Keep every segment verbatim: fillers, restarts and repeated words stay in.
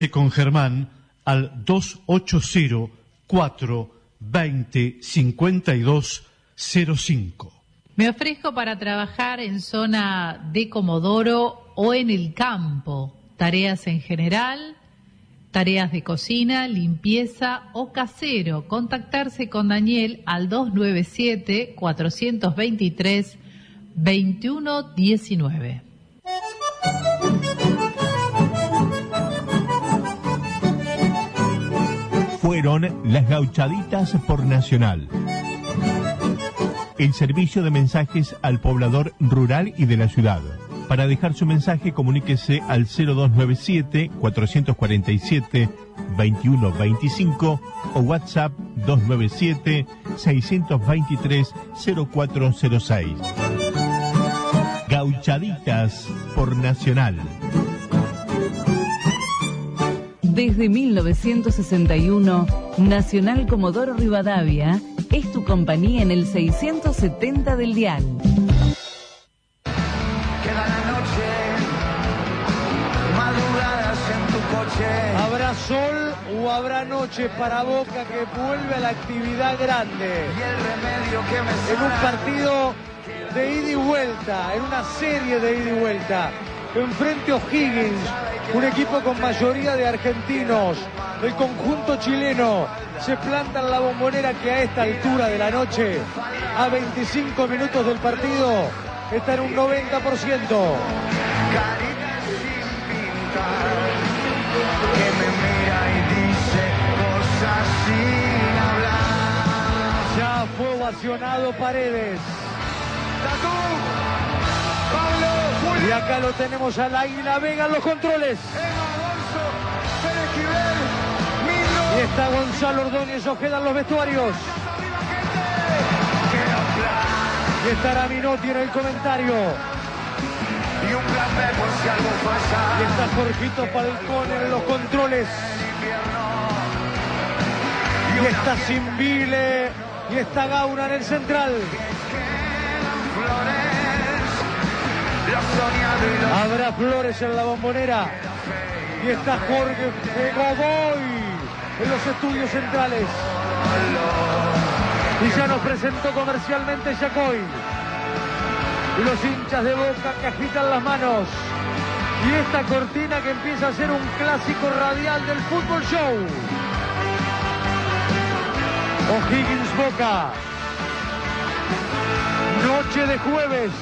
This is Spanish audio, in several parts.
con Germán al dos ocho cero, cuatro veinte, cincuenta y dos cero cinco. Me ofrezco para trabajar en zona de Comodoro o en el campo. Tareas en general, tareas de cocina, limpieza o casero. Contactarse con Daniel al dos nueve siete, cuatro dos tres, dos uno uno nueve. Fueron las Gauchaditas por Nacional. El servicio de mensajes al poblador rural y de la ciudad. Para dejar su mensaje, comuníquese al cero dos nueve siete, cuatro cuatro siete, dos uno dos cinco o WhatsApp dos nueve siete, seis dos tres, cero cuatro cero seis. Gauchaditas por Nacional. Desde mil novecientos sesenta y uno, Nacional Comodoro Rivadavia es tu compañía en el seiscientos setenta del dial. Queda la noche, madrugadas en tu coche. ¿Habrá sol o habrá noche para Boca que vuelve a la actividad grande? Y el remedio que me En un partido de ida y vuelta, en una serie de ida y vuelta. Enfrente O'Higgins, un equipo con mayoría de argentinos. El conjunto chileno se planta en la Bombonera, que a esta altura de la noche, a veinticinco minutos del partido, está en un noventa por ciento. Carita sin pintar, que me mira y dice cosas sin hablar. Ya fue ovacionado Paredes. Tatú, Pablo, Julio. Y acá lo tenemos al Águila Vega en los controles. Emma Alonso, Pérez Esquivel, Milo. Y está Gonzalo Ordóñez Ojeda en los vestuarios. Y estará Minotti en el comentario. Y un plan B por si algo pasa. Y está Jorgito Falcón en los controles. Y está Simbile. Y está Gauna en el central. Habrá flores en la Bombonera. Y está Jorge Godoy en los estudios centrales. Y ya nos presentó comercialmente Yacoy. Y los hinchas de Boca que agitan las manos. Y esta cortina que empieza a ser un clásico radial del fútbol show. O'Higgins Boca. Noche de jueves.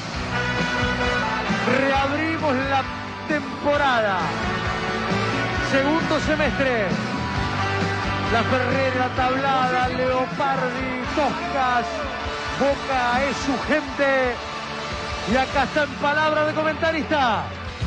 Reabrimos la temporada. Segundo semestre. La Ferrera, Tablada, Leopardi, Toscas. Boca es su gente. Y acá está en palabra de comentarista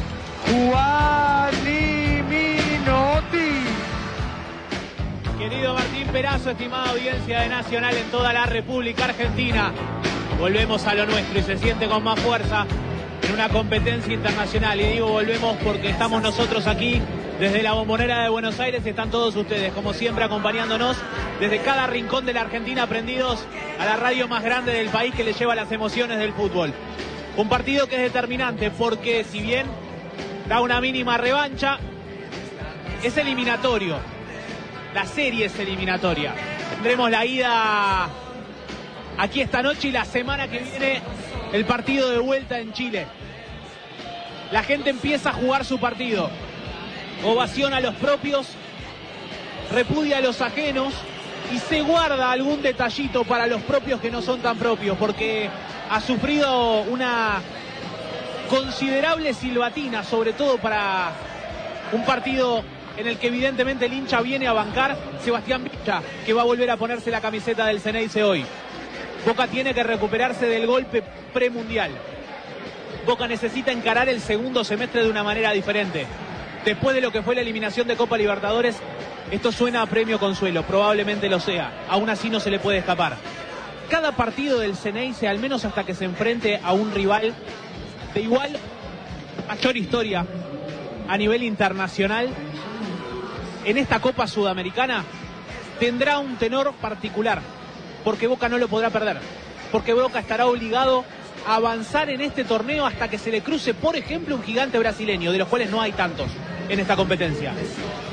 Juani Minotti. Querido Martín Perazo, estimada audiencia de Nacional en toda la República Argentina, volvemos a lo nuestro y se siente con más fuerza en una competencia internacional. Y digo volvemos porque estamos nosotros aquí desde la Bombonera de Buenos Aires y están todos ustedes, como siempre, acompañándonos desde cada rincón de la Argentina, prendidos a la radio más grande del país que le lleva las emociones del fútbol. Un partido que es determinante porque, si bien da una mínima revancha, es eliminatorio. La serie es eliminatoria. Tendremos la ida aquí esta noche y la semana que viene el partido de vuelta en Chile. La gente empieza a jugar su partido. Ovaciona a los propios, repudia a los ajenos y se guarda algún detallito para los propios que no son tan propios, porque ha sufrido una considerable silbatina, sobre todo para un partido en el que evidentemente el hincha viene a bancar. Sebastián Villa, que va a volver a ponerse la camiseta del Ceneice hoy. Boca tiene que recuperarse del golpe premundial. Boca necesita encarar el segundo semestre de una manera diferente. Después de lo que fue la eliminación de Copa Libertadores, esto suena a premio consuelo, probablemente lo sea. Aún así no se le puede escapar. Cada partido del Ceneice, al menos hasta que se enfrente a un rival de igual mayor historia a nivel internacional, en esta Copa Sudamericana tendrá un tenor particular, porque Boca no lo podrá perder, porque Boca estará obligado a avanzar en este torneo hasta que se le cruce, por ejemplo, un gigante brasileño, de los cuales no hay tantos en esta competencia.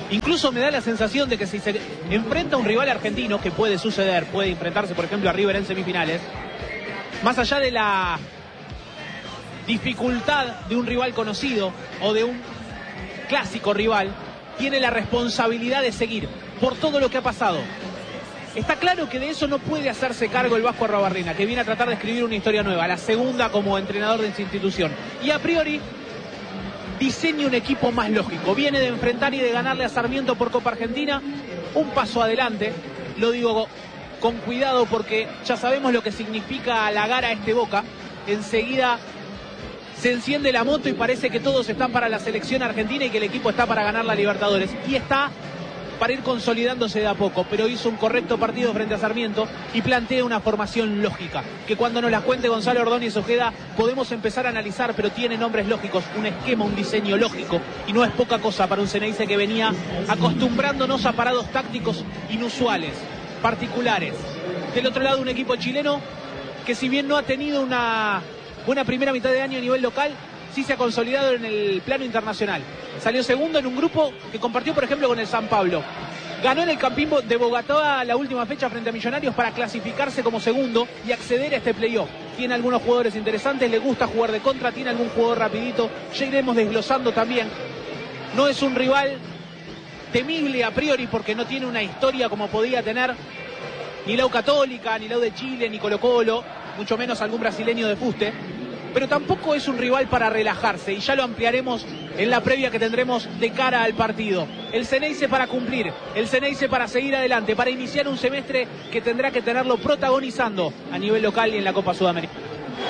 Incluso me da la sensación de que si se enfrenta a un rival argentino, que puede suceder, puede enfrentarse por ejemplo a River en semifinales, más allá de la dificultad de un rival conocido o de un clásico rival, tiene la responsabilidad de seguir por todo lo que ha pasado. Está claro que de eso no puede hacerse cargo el Vasco Arruabarrena, que viene a tratar de escribir una historia nueva, la segunda como entrenador de esa institución. Y a priori diseña un equipo más lógico. Viene de enfrentar y de ganarle a Sarmiento por Copa Argentina, un paso adelante. Lo digo con cuidado porque ya sabemos lo que significa halagar a este Boca. Enseguida se enciende la moto y parece que todos están para la selección argentina y que el equipo está para ganar la Libertadores. Y está para ir consolidándose de a poco, pero hizo un correcto partido frente a Sarmiento y plantea una formación lógica, que cuando nos las cuente Gonzalo Ordóñez Ojeda podemos empezar a analizar, pero tiene nombres lógicos, un esquema, un diseño lógico, y no es poca cosa para un Ceneice que venía acostumbrándonos a parados tácticos inusuales, particulares. Del otro lado, un equipo chileno que, si bien no ha tenido una buena primera mitad de año a nivel local, sí se ha consolidado en el plano internacional. Salió segundo en un grupo que compartió, por ejemplo, con el San Pablo. Ganó en el Campín de Bogotá la última fecha frente a Millonarios para clasificarse como segundo y acceder a este playoff. Tiene algunos jugadores interesantes, le gusta jugar de contra, tiene algún jugador rapidito, ya iremos desglosando también. No es un rival temible a priori porque no tiene una historia como podía tener ni la U Católica, ni la U de Chile, ni Colo Colo, mucho menos algún brasileño de fuste. Pero tampoco es un rival para relajarse, y ya lo ampliaremos en la previa que tendremos de cara al partido. El Ceneice para cumplir, el Ceneice para seguir adelante, para iniciar un semestre que tendrá que tenerlo protagonizando a nivel local y en la Copa Sudamericana.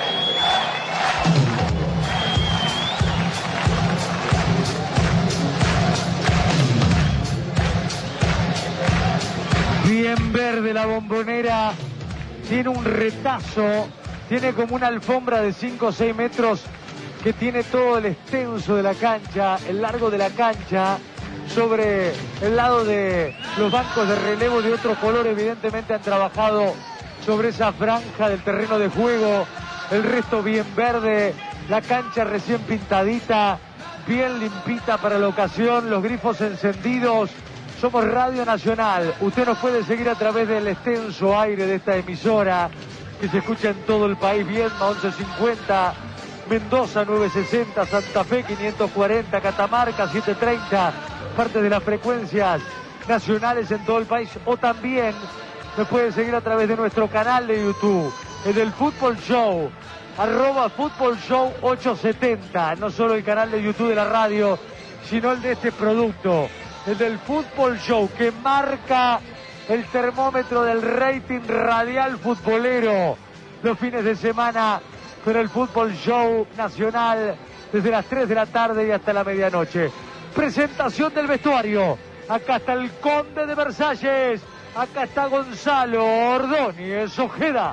Bien verde la Bombonera, tiene un retazo. Tiene como una alfombra de cinco o seis metros que tiene todo el extenso de la cancha, el largo de la cancha, sobre el lado de los bancos de relevo de otro color. Evidentemente han trabajado sobre esa franja del terreno de juego, el resto bien verde, la cancha recién pintadita, bien limpita para la ocasión, los grifos encendidos. Somos Radio Nacional, usted nos puede seguir a través del extenso aire de esta emisora, que se escucha en todo el país. Viedma once cincuenta, Mendoza nueve sesenta, Santa Fe quinientos cuarenta, Catamarca setecientos treinta, parte de las frecuencias nacionales en todo el país. O también nos pueden seguir a través de nuestro canal de YouTube, el del Fútbol Show, arroba Fútbol Show ochocientos setenta, no solo el canal de YouTube de la radio, sino el de este producto, el del Fútbol Show, que marca el termómetro del rating radial futbolero los fines de semana con el Fútbol Show Nacional desde las tres de la tarde y hasta la medianoche. Presentación del vestuario. Acá está el Conde de Versalles. Acá está Gonzalo Ordóñez Ojeda.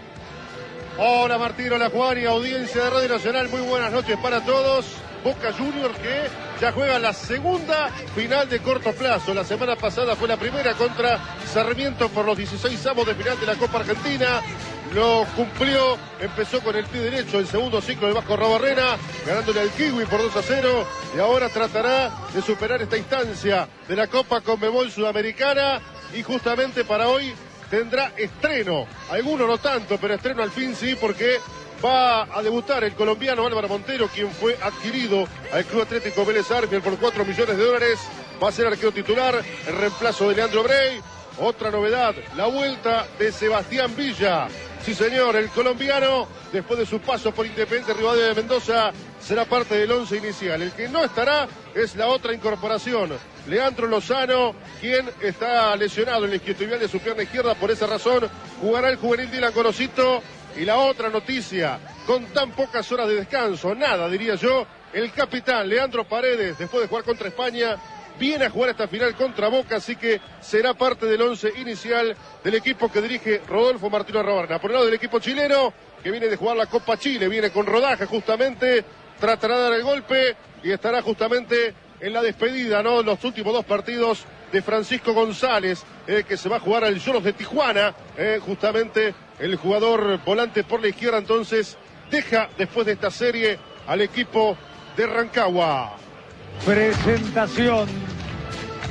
Hola Martín, hola Juan y audiencia de Radio Nacional. Muy buenas noches para todos. Boca Juniors que ya juega la segunda final de corto plazo. La semana pasada fue la primera contra Sarmiento por los dieciséis avos de final de la Copa Argentina. Lo cumplió, empezó con el pie derecho el segundo ciclo del Vasco Arruabarrena, ganándole al Kiwi por dos a cero, y ahora tratará de superar esta instancia de la Copa Conmebol Sudamericana, y justamente para hoy tendrá estreno, algunos no tanto, pero estreno al fin sí, porque va a debutar el colombiano Álvaro Montero, quien fue adquirido al Club Atlético Vélez Sarsfield por cuatro millones de dólares. Va a ser arquero titular, el reemplazo de Leandro Brey. Otra novedad, la vuelta de Sebastián Villa. Sí señor, el colombiano, después de su paso por Independiente Rivadavia de Mendoza, será parte del once inicial. El que no estará es la otra incorporación, Leandro Lozano, quien está lesionado en el isquiotibial de su pierna izquierda. Por esa razón jugará el juvenil Dylan Gorosito. Y la otra noticia, con tan pocas horas de descanso, nada diría yo, el capitán Leandro Paredes, después de jugar contra España, viene a jugar esta final contra Boca, así que será parte del once inicial del equipo que dirige Rodolfo Martino Arruabarrena. Por el lado del equipo chileno, que viene de jugar la Copa Chile, viene con rodaje justamente, tratará de dar el golpe y estará justamente en la despedida, ¿no? Los últimos dos partidos de Francisco González, eh, que se va a jugar al Lloros de Tijuana, eh, justamente el jugador volante por la izquierda. Entonces deja después de esta serie al equipo de Rancagua. Presentación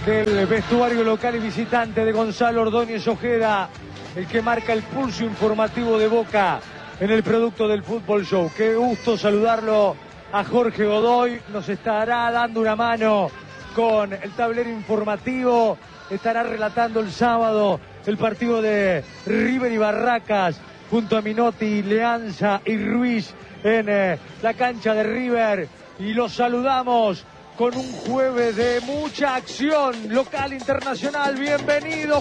del vestuario local y visitante de Gonzalo Ordóñez Ojeda, el que marca el pulso informativo de Boca en el producto del Fútbol Show. Qué gusto saludarlo a Jorge Godoy, nos estará dando una mano con el tablero informativo, estará relatando el sábado el partido de River y Barracas junto a Minotti, Leanza y Ruiz en eh, la cancha de River, y los saludamos con un jueves de mucha acción local e internacional. Bienvenido,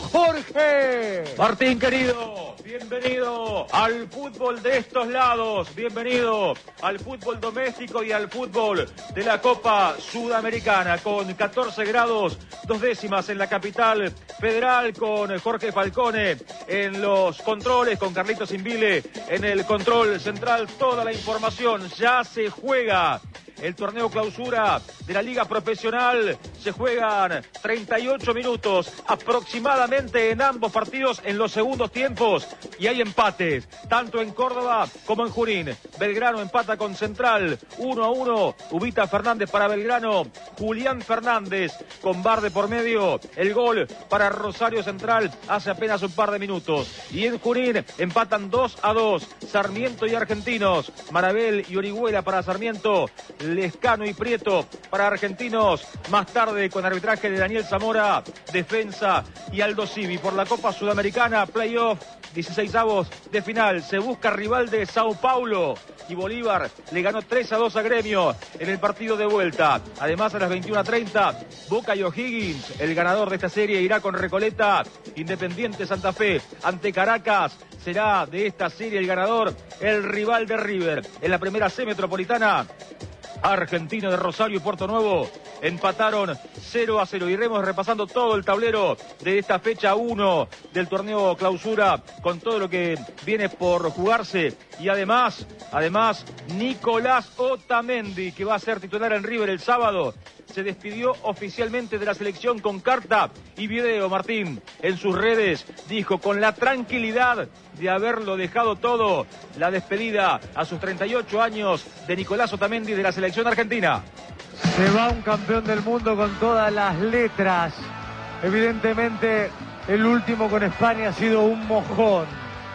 Jorge. Martín, querido, bienvenido al fútbol de estos lados, bienvenido al fútbol doméstico y al fútbol de la Copa Sudamericana, con catorce grados, dos décimas en la capital federal, con Jorge Falcone en los controles, con Carlitos Invile en el control central. Toda la información, ya se juega el torneo clausura de la Liga Profesional. Se juegan treinta y ocho minutos aproximadamente en ambos partidos en los segundos tiempos, y hay empates tanto en Córdoba como en Junín. Belgrano empata con Central uno a uno. Ubita Fernández para Belgrano, Julián Fernández con bar de por medio. El gol para Rosario Central hace apenas un par de minutos. Y en Junín empatan dos a dos Sarmiento y Argentinos. Marabel y Orihuela para Sarmiento, Lescano y Prieto para Argentinos. Más tarde, con arbitraje de Daniel Zamora, Defensa y Aldo Civi. Por la Copa Sudamericana, playoff, dieciseisavos de final. Se busca rival de Sao Paulo, y Bolívar le ganó tres a dos a Gremio en el partido de vuelta. Además, a las veintiuna treinta, Boca y O'Higgins, el ganador de esta serie, irá con Recoleta. Independiente Santa Fe ante Caracas, será de esta serie el ganador, el rival de River. En la primera C metropolitana, Argentino de Rosario y Puerto Nuevo empataron cero a cero. Iremos repasando todo el tablero de esta fecha uno del torneo clausura, con todo lo que viene por jugarse. Y además, además, Nicolás Otamendi, que va a ser titular en River el sábado, se despidió oficialmente de la selección con carta y video. Martín, en sus redes, dijo con la tranquilidad de haberlo dejado todo, la despedida a sus treinta y ocho años de Nicolás Otamendi de la selección argentina. Se va un campeón del mundo con todas las letras. Evidentemente, el último con España ha sido un mojón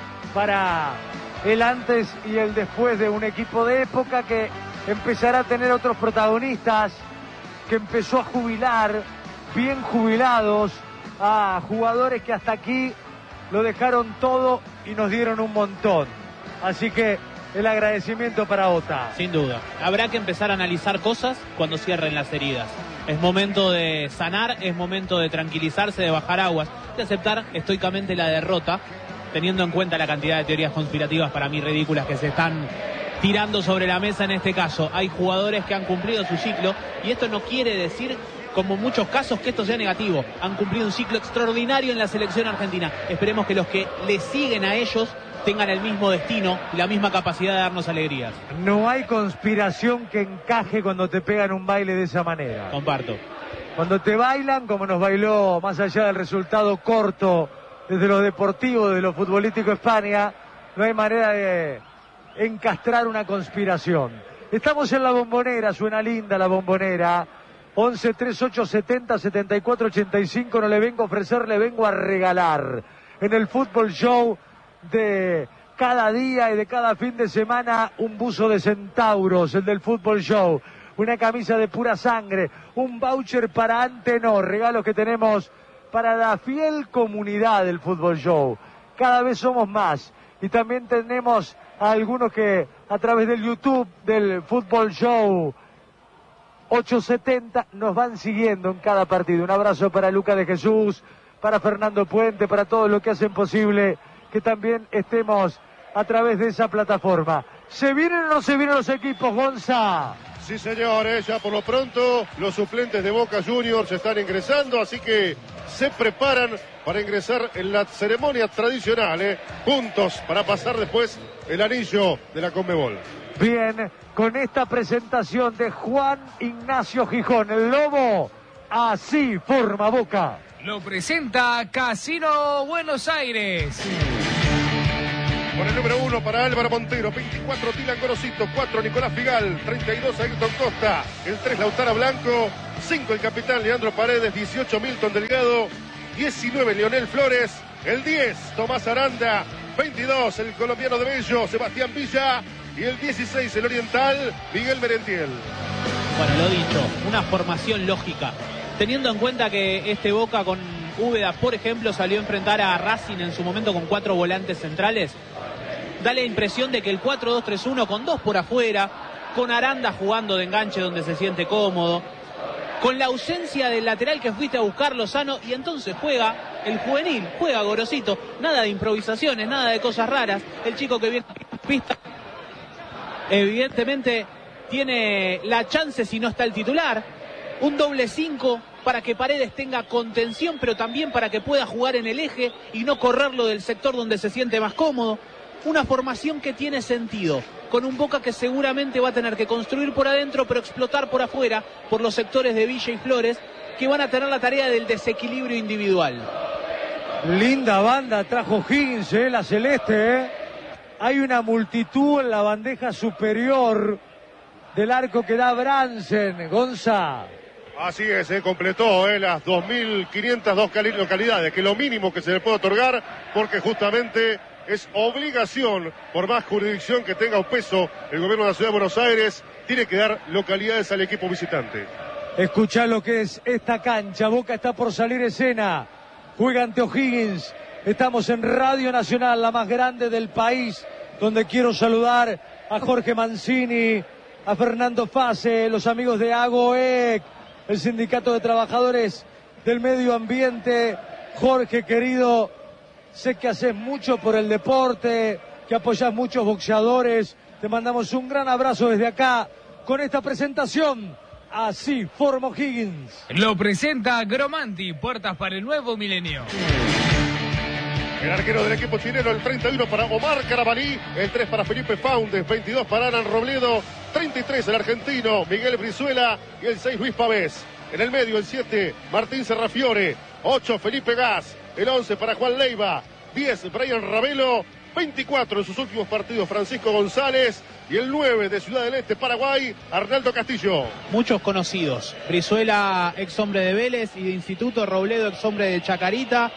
para el antes y el después de un equipo de época que empezará a tener otros protagonistas, que empezó a jubilar, bien jubilados, a jugadores que hasta aquí lo dejaron todo y nos dieron un montón. Así que el agradecimiento para Ota. Sin duda. Habrá que empezar a analizar cosas cuando cierren las heridas. Es momento de sanar, es momento de tranquilizarse, de bajar aguas, de aceptar estoicamente la derrota, teniendo en cuenta la cantidad de teorías conspirativas para mí ridículas que se están tirando sobre la mesa en este caso. Hay jugadores que han cumplido su ciclo, y esto no quiere decir, como en muchos casos, que esto sea negativo. Han cumplido un ciclo extraordinario en la selección argentina. Esperemos que los que le siguen a ellos tengan el mismo destino y la misma capacidad de darnos alegrías. No hay conspiración que encaje cuando te pegan un baile de esa manera. Comparto. Cuando te bailan, como nos bailó, más allá del resultado corto, desde lo deportivo, de lo futbolístico España, no hay manera de encastrar una conspiración. Estamos en la Bombonera, suena linda la Bombonera. once treinta y ocho setenta setenta y cuatro ochenta y cinco, no le vengo a ofrecer, le vengo a regalar. En el Fútbol Show de cada día y de cada fin de semana, un buzo de centauros, el del Fútbol Show, una camisa de pura sangre, un voucher para Antenor, regalos que tenemos para la fiel comunidad del Fútbol Show. Cada vez somos más, y también tenemos a algunos que a través del YouTube del Fútbol Show ochocientos setenta nos van siguiendo en cada partido. Un abrazo para Luca de Jesús, para Fernando Puente, para todos los que hacen posible que también estemos a través de esa plataforma. ¿Se vienen o no se vienen los equipos, Gonza? Sí, señores, ya por lo pronto los suplentes de Boca Juniors están ingresando, así que se preparan para ingresar en la ceremonia tradicional, ¿eh? Juntos, para pasar después el anillo de la Conmebol. Bien, con esta presentación de Juan Ignacio Gijón, el Lobo, así forma Boca. Lo presenta Casino Buenos Aires. Por el número uno para Álvaro Montero, veinticuatro Dylan Gorosito, cuatro Nicolás Figal, treinta y dos Ayrton Costa, el tres Lautaro Blanco cinco el capitán Leandro Paredes, dieciocho Milton Delgado, diecinueve Leonel Flores, el diez Tomás Aranda, veintidós el colombiano de Bello, Sebastián Villa, y el dieciséis el oriental Miguel Merentiel. Bueno, lo dicho, una formación lógica. Teniendo en cuenta que este Boca con Úbeda, por ejemplo, salió a enfrentar a Racing en su momento con cuatro volantes centrales, da la impresión de que el cuatro dos tres uno con dos por afuera, con Aranda jugando de enganche donde se siente cómodo, con la ausencia del lateral que fuiste a buscar, Lozano, y entonces juega el juvenil, juega Gorosito, nada de improvisaciones, nada de cosas raras. El chico que viene a pista evidentemente tiene la chance si no está el titular. Un doble cinco para que Paredes tenga contención, pero también para que pueda jugar en el eje y no correrlo del sector donde se siente más cómodo. Una formación que tiene sentido, con un Boca que seguramente va a tener que construir por adentro, pero explotar por afuera, por los sectores de Villa y Flores, que van a tener la tarea del desequilibrio individual. Linda banda trajo Higgins, eh, la celeste. Eh. Hay una multitud en la bandeja superior del arco que da Bransen, Gonza. Así es, eh, completó eh, las dos mil quinientas dos localidades, que es lo mínimo que se le puede otorgar, porque justamente es obligación, por más jurisdicción que tenga un peso, el gobierno de la Ciudad de Buenos Aires tiene que dar localidades al equipo visitante. Escuchá lo que es esta cancha. Boca está por salir escena. Juega ante O'Higgins. Estamos en Radio Nacional, la más grande del país, donde quiero saludar a Jorge Mancini, a Fernando Fase, los amigos de AGOEC, el Sindicato de Trabajadores del Medio Ambiente. Jorge, querido, sé que haces mucho por el deporte, que apoyas muchos boxeadores. Te mandamos un gran abrazo desde acá con esta presentación. Así forma O'Higgins. Lo presenta Gromanti, puertas para el nuevo milenio. El arquero del equipo chileno, el treinta y uno para Omar Carabalí, el tres para Felipe Faundes, veintidós para Alan Robledo, treinta y tres el argentino Miguel Brizuela y el seis Luis Pavés. En el medio el siete Martín Serrafiore, ocho Felipe Gas, el once para Juan Leiva, diez Brian Ravelo, veinticuatro en sus últimos partidos Francisco González y el nueve de Ciudad del Este, Paraguay, Arnaldo Castillo. Muchos conocidos, Brizuela, ex hombre de Vélez y de Instituto, Robledo, ex hombre de Chacarita,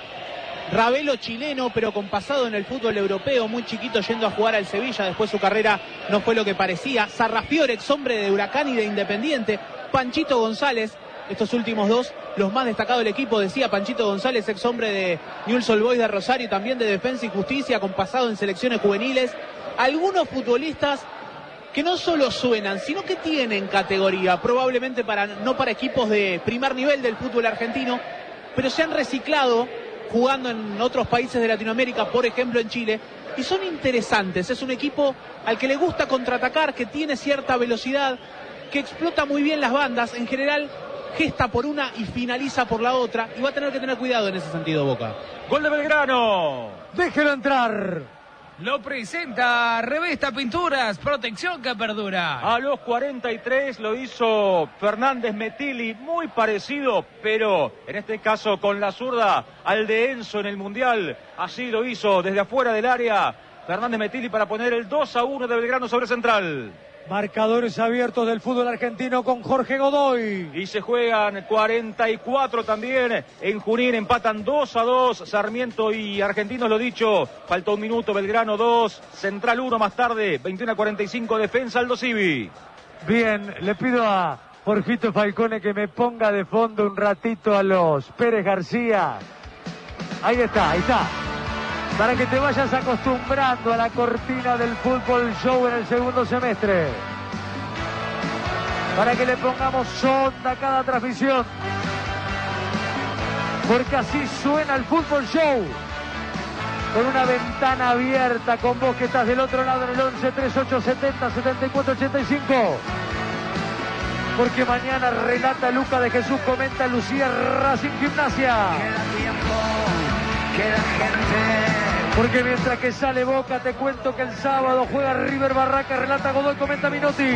Ravelo chileno, pero con pasado en el fútbol europeo, muy chiquito yendo a jugar al Sevilla, después su carrera no fue lo que parecía. Sarrafiore, ex hombre de Huracán y de Independiente. Panchito González, estos últimos dos, los más destacados del equipo, decía Panchito González, ex hombre de Newell's Old Boys de Rosario y también de Defensa y Justicia, con pasado en selecciones juveniles. Algunos futbolistas que no solo suenan, sino que tienen categoría, probablemente para no para equipos de primer nivel del fútbol argentino, pero se han reciclado jugando en otros países de Latinoamérica, por ejemplo en Chile, y son interesantes. Es un equipo al que le gusta contraatacar, que tiene cierta velocidad, que explota muy bien las bandas, en general gesta por una y finaliza por la otra, y va a tener que tener cuidado en ese sentido Boca. Gol de Belgrano. Déjelo entrar. Lo presenta Revesta Pinturas, protección que perdura. A los cuarenta y tres lo hizo Fernández Metilli, muy parecido, pero en este caso con la zurda al de Enzo en el Mundial. Así lo hizo desde afuera del área Fernández Metilli para poner el dos a uno de Belgrano sobre Central. Marcadores abiertos del fútbol argentino con Jorge Godoy. Y se juegan cuarenta y cuatro también. En Junín empatan dos a dos. Sarmiento y Argentinos, lo dicho. Faltó un minuto. Belgrano dos. Central uno más tarde. veintiuno a cuarenta y cinco. Defensa Aldo Civi. Bien, le pido a Jorgito Falcone que me ponga de fondo un ratito a los Pérez García. Ahí está, ahí está. Para que te vayas acostumbrando a la cortina del fútbol show en el segundo semestre. Para que le pongamos onda a cada transmisión. Porque así suena el fútbol show. Con una ventana abierta, con vos que estás del otro lado en el once treinta y ocho setenta setenta y cuatro ochenta y cinco. Porque mañana relata Luca de Jesús, comenta Lucía Racing Gimnasia. Queda tiempo, queda gente. Porque mientras que sale Boca, te cuento que el sábado juega River Barraca, relata Godoy, comenta Minotti.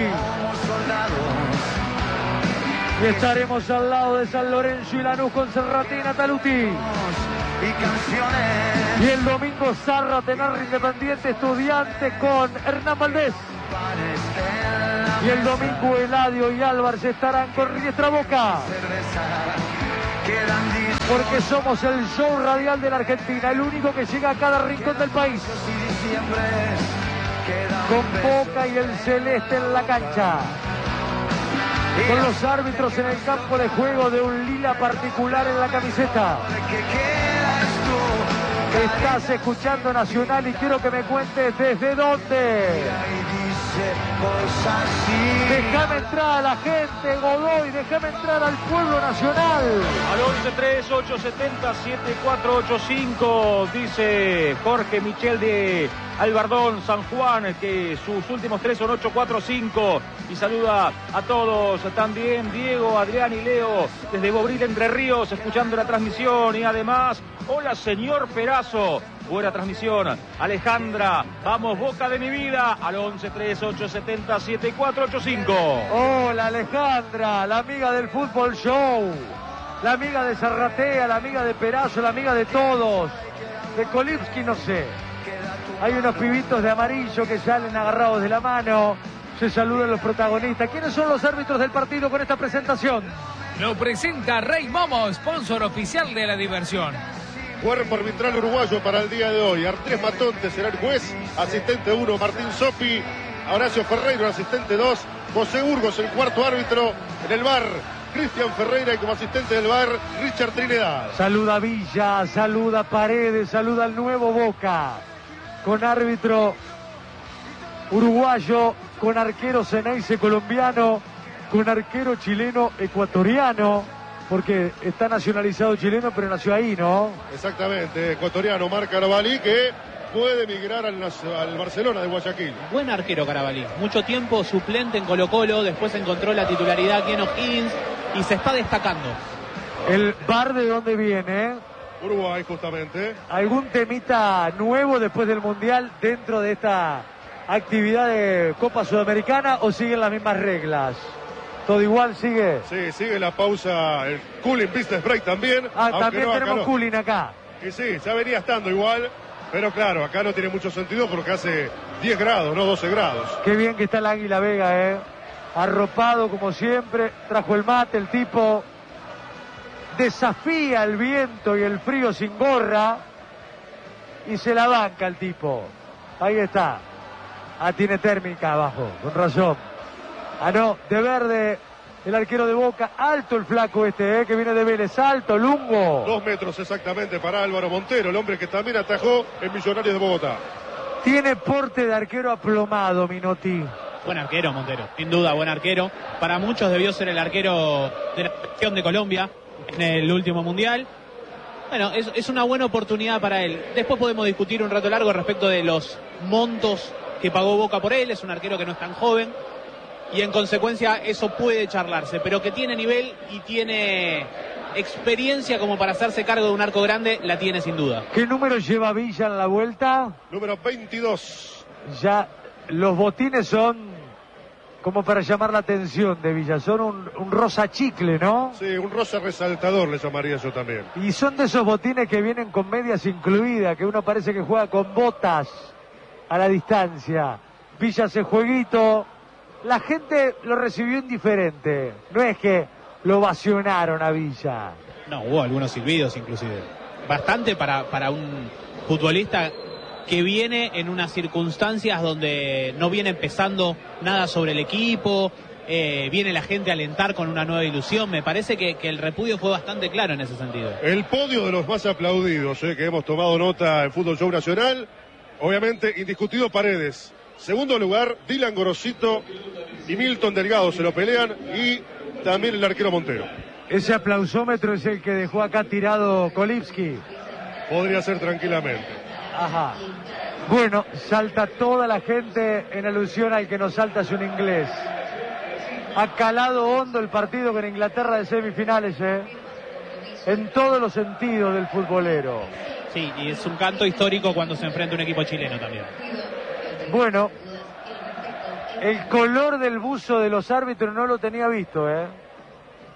Y estaremos al lado de San Lorenzo y Lanús con Serratina Taluti. Y el domingo Zarra, Tenarra, Independiente, Estudiantes con Hernán Valdés. Y el domingo Eladio y Álvarez estarán con Riestra Boca. Porque somos el show radial de la Argentina, el único que llega a cada rincón del país. Con Boca y el celeste en la cancha. Con los árbitros en el campo de juego de un lila particular en la camiseta. Estás escuchando Nacional y quiero que me cuentes desde dónde. Déjame entrar a la gente, Godoy, déjame entrar al pueblo nacional. Al once tres ocho siete cero siete cuatro ocho cinco, dice Jorge Michel de Albardón, San Juan, que sus últimos tres son ocho cuatro cinco. Y saluda a todos, también Diego, Adrián y Leo, desde Bobril, Entre Ríos, escuchando la transmisión. Y además, hola señor Perazo. Buena transmisión. Alejandra, vamos Boca de mi vida, al once tres ocho siete cero siete cuatro ocho cinco. Hola Alejandra, la amiga del Fútbol Show, la amiga de Zarratea, la amiga de Perazo, la amiga de todos. De Kolipski no sé. Hay unos pibitos de amarillo que salen agarrados de la mano. Se saludan los protagonistas. ¿Quiénes son los árbitros del partido con esta presentación? Lo presenta Rey Momo, sponsor oficial de la diversión. Cuerpo arbitral uruguayo para el día de hoy. Artrés Matonte será el juez. Asistente uno, Martín Sopi. Horacio Ferreiro, asistente dos. José Burgos, el cuarto árbitro. En el bar, Cristian Ferreira. Y como asistente del bar, Richard Trinidad. Saluda Villa, saluda Paredes, saluda al nuevo Boca. Con árbitro uruguayo, con arquero Ceneice colombiano, con arquero chileno ecuatoriano. Porque está nacionalizado chileno, pero nació ahí, ¿no? Exactamente, ecuatoriano Marc Carabalí, que puede migrar al, al Barcelona de Guayaquil. Buen arquero Carabalí, mucho tiempo suplente en Colo Colo, después encontró la titularidad aquí en O'Higgins y se está destacando. ¿El bar de dónde viene? Uruguay, justamente. ¿Algún temita nuevo después del Mundial dentro de esta actividad de Copa Sudamericana o siguen las mismas reglas? ¿Todo igual sigue? Sí, sigue la pausa, el cooling business break también. Ah, también no, tenemos no. cooling acá. Y sí, ya venía estando igual, pero claro, acá no tiene mucho sentido porque hace diez grados, no doce grados. Qué bien que está el Águila Vega, ¿eh? Arropado como siempre, trajo el mate, el tipo desafía el viento y el frío sin gorra y se la banca el tipo. Ahí está. Ah, tiene térmica abajo, con razón. Ah, no, de verde, el arquero de Boca, alto el flaco este, eh, que viene de Vélez, alto, lungo. Dos metros exactamente para Álvaro Montero, el hombre que también atajó en Millonarios de Bogotá. Tiene porte de arquero aplomado, Minotti. Buen arquero, Montero, sin duda, buen arquero. Para muchos debió ser el arquero de la selección de Colombia en el último Mundial. Bueno, es, es una buena oportunidad para él. Después podemos discutir un rato largo respecto de los montos que pagó Boca por él. Es un arquero que no es tan joven. Y en consecuencia eso puede charlarse, pero que tiene nivel y tiene experiencia como para hacerse cargo de un arco grande, la tiene sin duda. ¿Qué número lleva Villa en la vuelta? Número veintidós. Ya los botines son como para llamar la atención de Villa, son un, un rosa chicle, ¿no? Sí, un rosa resaltador le llamaría yo también. Y son de esos botines que vienen con medias incluidas, que uno parece que juega con botas a la distancia. Villa hace jueguito. La gente lo recibió indiferente. No es que lo vacionaron a Villa. No, hubo algunos silbidos inclusive. Bastante para, para un futbolista que viene en unas circunstancias donde no viene empezando nada sobre el equipo. Eh, viene la gente a alentar con una nueva ilusión. Me parece que, que el repudio fue bastante claro en ese sentido. El podio de los más aplaudidos, eh, que hemos tomado nota en Fútbol Show Nacional. Obviamente, indiscutido Paredes. Segundo lugar, Dylan Gorosito y Milton Delgado se lo pelean y también el arquero Montero. Ese aplausómetro es el que dejó acá tirado Kolipski. Podría ser tranquilamente. Ajá. Bueno, salta toda la gente en alusión al que nos salta es un inglés. Ha calado hondo el partido con Inglaterra de semifinales, ¿eh? En todos los sentidos del futbolero. Sí, y es un canto histórico cuando se enfrenta un equipo chileno también. Bueno, el color del buzo de los árbitros no lo tenía visto, ¿eh?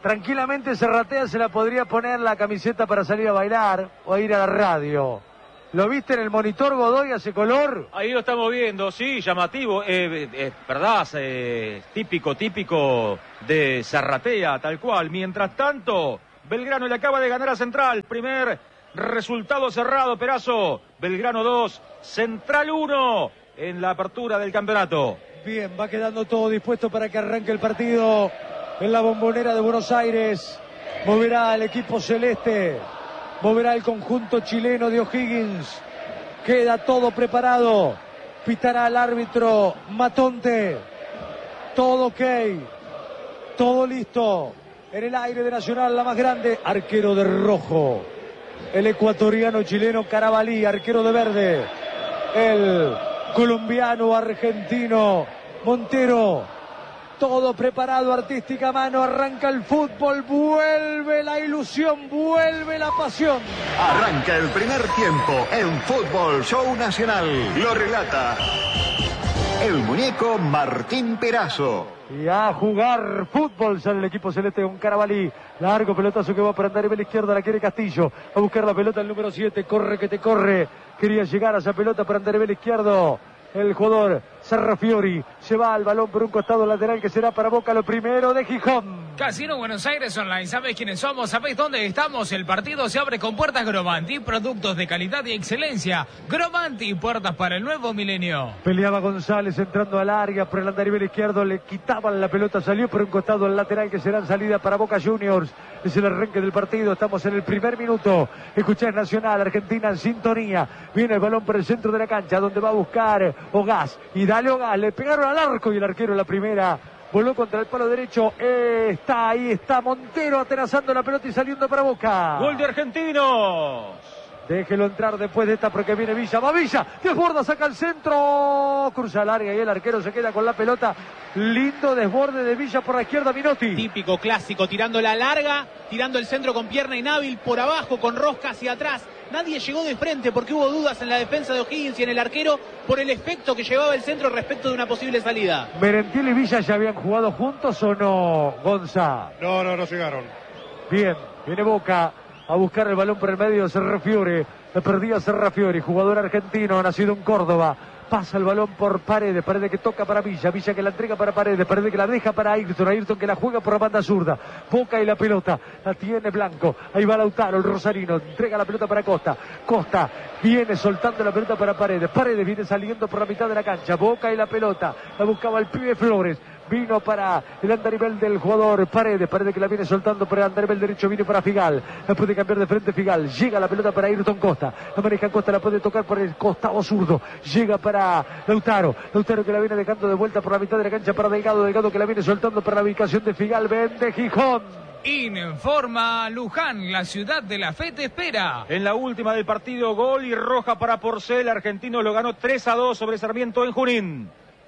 Tranquilamente Serratea se la podría poner la camiseta para salir a bailar o a ir a la radio. ¿Lo viste en el monitor, Godoy, a ese color? Ahí lo estamos viendo, sí, llamativo, eh, eh, verdad, eh, típico, típico de Zarratea, tal cual. Mientras tanto, Belgrano le acaba de ganar a Central, primer resultado cerrado, Perazo. Belgrano dos, Central uno en la apertura del campeonato. Bien, va quedando todo dispuesto para que arranque el partido en la Bombonera de Buenos Aires. Moverá el equipo celeste, moverá el conjunto chileno de O'Higgins. Queda todo preparado. Pitará el árbitro Matonte. Todo ok. Todo listo. En el aire de Nacional, la más grande. Arquero de rojo, el ecuatoriano chileno Carabalí. Arquero de verde, el colombiano argentino Montero. Todo preparado, artística mano, arranca el fútbol, vuelve la ilusión, vuelve la pasión. Arranca el primer tiempo en Fútbol Show Nacional. Lo relata el muñeco Martín Perazo. Y a jugar fútbol sale el equipo celeste con Carabalí. Largo pelotazo que va para andar en la izquierda, la quiere Castillo. A buscar la pelota el número siete, corre que te corre. Quería llegar a esa pelota para andar en el izquierdo. El jugador Serrafiori se va al balón por un costado lateral que será para Boca, lo primero de Gijón. Casino Buenos Aires Online, ¿sabéis quiénes somos? ¿Sabéis dónde estamos? El partido se abre con puertas Gromanti, productos de calidad y excelencia. Gromanti, puertas para el nuevo milenio. Peleaba González entrando al área por el andarivel izquierdo, le quitaban la pelota, salió por un costado al lateral que será en salida para Boca Juniors. Es el arranque del partido, estamos en el primer minuto. Escuchás Nacional, Argentina en sintonía. Viene el balón por el centro de la cancha, donde va a buscar Ogás. Y dale Ogás, le pegaron al arco y el arquero en la primera voló contra el palo derecho. Eh, está ahí, está Montero atenazando la pelota y saliendo para Boca. Gol de Argentinos. Déjelo entrar después de esta porque viene Villa. Va Villa, desborda, saca el centro. Cruza larga y el arquero se queda con la pelota. Lindo desborde de Villa por la izquierda, Minotti. Típico, clásico, tirando la larga, tirando el centro con pierna inhábil por abajo, con rosca hacia atrás. Nadie llegó de frente porque hubo dudas en la defensa de O'Higgins y en el arquero por el efecto que llevaba el centro respecto de una posible salida. ¿Merentiel y Villa ya habían jugado juntos o no, Gonza? No, no, no llegaron. Bien, viene Boca a buscar el balón por el medio. Serrafiori, le perdía Serrafiori, jugador argentino, nacido en Córdoba. Pasa el balón por Paredes, Paredes que toca para Villa, Villa que la entrega para Paredes, Paredes que la deja para Ayrton, Ayrton que la juega por la banda zurda. Boca y la pelota, la tiene Blanco, ahí va Lautaro, el rosarino, entrega la pelota para Costa, Costa viene soltando la pelota para Paredes, Paredes viene saliendo por la mitad de la cancha, Boca y la pelota, la buscaba el pibe Flores. Vino para el andarivel del jugador Paredes, Paredes que la viene soltando por el andarivel derecho, viene para Figal, la puede cambiar de frente Figal, llega la pelota para Ayrton Costa, la maneja Costa, la puede tocar por el costado zurdo, llega para Lautaro, Lautaro que la viene dejando de vuelta por la mitad de la cancha para Delgado, Delgado que la viene soltando para la ubicación de Figal, vende Gijón. Informa Luján, la ciudad de la fe te espera. En la última del partido, gol y roja para Porcel, Argentino lo ganó tres a dos sobre Sarmiento en Junín.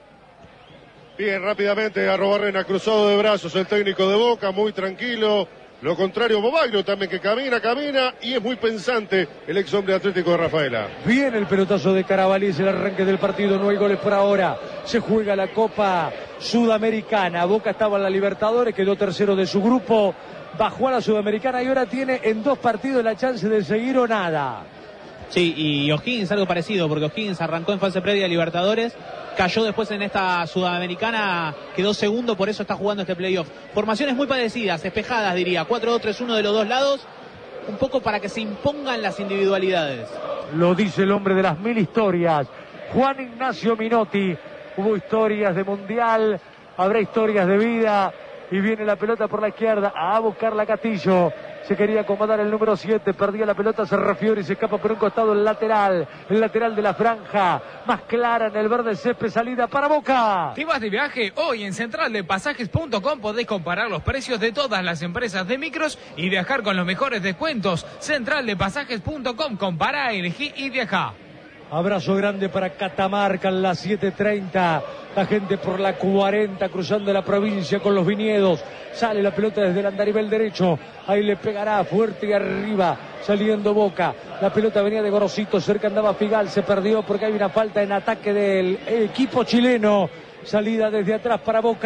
Bien, rápidamente Arrobarrena, cruzado de brazos el técnico de Boca, muy tranquilo. Lo contrario, Bobailo también que camina, camina y es muy pensante el ex hombre atlético de Rafaela. Viene el pelotazo de Carabalí, es el arranque del partido, no hay goles por ahora. Se juega la Copa Sudamericana. Boca estaba en la Libertadores, quedó tercero de su grupo, bajó a la Sudamericana y ahora tiene en dos partidos la chance de seguir o nada. Sí, y O'Higgins algo parecido, porque O'Higgins arrancó en fase previa a Libertadores, cayó después en esta Sudamericana, quedó segundo, por eso está jugando este playoff. Formaciones muy parecidas, espejadas diría, cuatro dos tres uno de los dos lados, un poco para que se impongan las individualidades. Lo dice el hombre de las mil historias, Juan Ignacio Minotti. Hubo historias de mundial, habrá historias de vida, y viene la pelota por la izquierda a buscarla Castillo. Se quería acomodar el número siete, perdía la pelota Serrafiori, se escapa por un costado el lateral, el lateral de la franja, más clara en el verde césped, salida para Boca. ¿Te vas de viaje? Hoy en central de pasajes punto com podés comparar los precios de todas las empresas de micros y viajar con los mejores descuentos. central de pasajes punto com, compará, elegí y viajá. Abrazo grande para Catamarca en las siete treinta. La gente por la cuarenta cruzando la provincia con los viñedos. Sale la pelota desde el andarivel derecho. Ahí le pegará fuerte y arriba. Saliendo Boca. La pelota venía de Gorosito. Cerca andaba Figal. Se perdió porque hay una falta en ataque del equipo chileno. Salida desde atrás para Boca.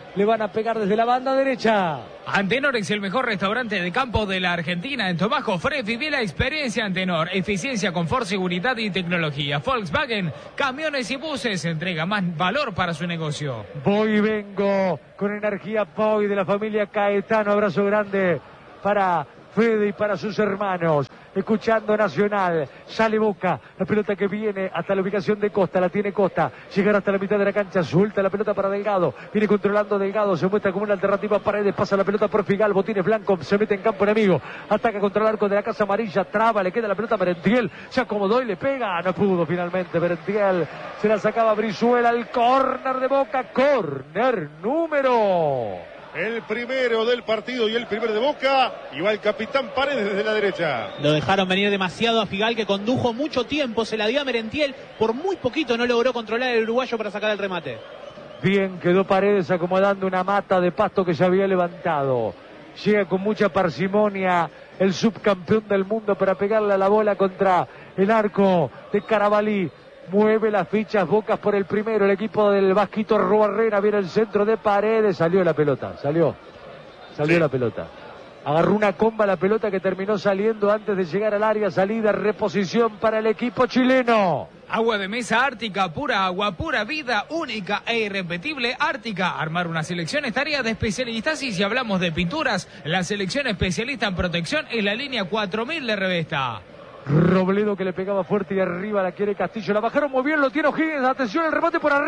Le van a pegar desde la banda derecha. Antenor es el mejor restaurante de campo de la Argentina. En Tomás Jofré viví la experiencia Antenor. Eficiencia, confort, seguridad y tecnología. Volkswagen, camiones y buses. Entrega más valor para su negocio. Voy y vengo con energía Poi de la familia Caetano. Abrazo grande para Fede y para sus hermanos. Escuchando Nacional, sale Boca, la pelota que viene hasta la ubicación de Costa, la tiene Costa, llegar hasta la mitad de la cancha, suelta la pelota para Delgado, viene controlando Delgado, se muestra como una alternativa a Paredes, pasa la pelota por Figal, Botines Blanco, se mete en campo enemigo, ataca contra el arco de la Casa Amarilla, traba, le queda la pelota a Merentiel, se acomodó y le pega, no pudo finalmente Merentiel, se la sacaba Brizuela, el córner de Boca, córner número... El primero del partido y el primero de Boca. Y va el capitán Paredes desde la derecha. Lo dejaron venir demasiado a Figal, que condujo mucho tiempo. Se la dio a Merentiel. Por muy poquito no logró controlar el uruguayo para sacar el remate. Bien, quedó Paredes acomodando una mata de pasto que se había levantado. Llega con mucha parsimonia el subcampeón del mundo para pegarle a la bola contra el arco de Carabalí. Mueve las fichas Bocas por el primero, el equipo del Vasquito Robarrera, viene el centro de Paredes, salió la pelota, salió, salió sí. la pelota. Agarró una comba la pelota que terminó saliendo antes de llegar al área, salida, reposición para el equipo chileno. Agua de mesa Ártica, pura agua, pura vida, única e irrepetible. Ártica, armar una selección es tarea de especialistas y si hablamos de pinturas, la selección especialista en protección es la línea cuatro mil de Revesta. Robledo que le pegaba fuerte y arriba la quiere Castillo, la bajaron muy bien, lo tiene O'Higgins, atención el remate por